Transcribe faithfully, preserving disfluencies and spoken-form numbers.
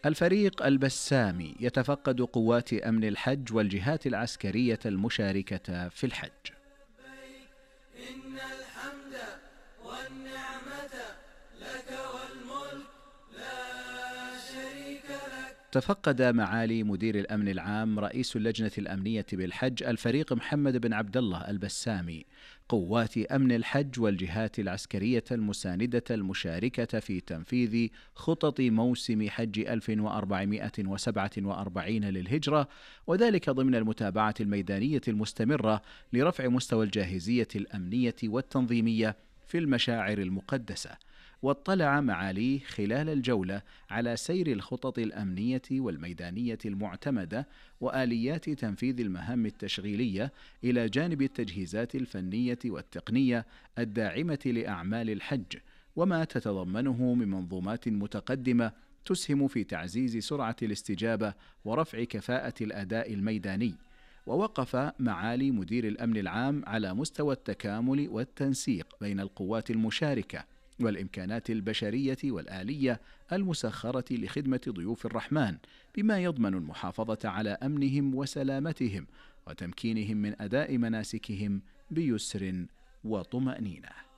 الفريق البسامي يتفقد قوات أمن الحج والجهات العسكرية المشاركة في الحج. إن الحمد والنعمة لك والملك لا شريك لك. تفقد معالي مدير الأمن العام رئيس اللجنة الأمنية بالحج الفريق محمد بن عبد الله البسامي قوات أمن الحج والجهات العسكرية المساندة المشاركة في تنفيذ خطط موسم حج ألف وأربعمائة وسبعة وأربعين للهجرة، وذلك ضمن المتابعة الميدانية المستمرة لرفع مستوى الجاهزية الأمنية والتنظيمية في المشاعر المقدسة. واطلع معاليه خلال الجولة على سير الخطط الأمنية والميدانية المعتمدة وآليات تنفيذ المهام التشغيلية إلى جانب التجهيزات الفنية والتقنية الداعمة لأعمال الحج، وما تتضمنه من منظومات متقدمة تسهم في تعزيز سرعة الاستجابة ورفع كفاءة الأداء الميداني. ووقف معالي مدير الأمن العام على مستوى التكامل والتنسيق بين القوات المشاركة والإمكانات البشرية والآلية المسخرة لخدمة ضيوف الرحمن، بما يضمن المحافظة على أمنهم وسلامتهم وتمكينهم من أداء مناسكهم بيسر وطمأنينة.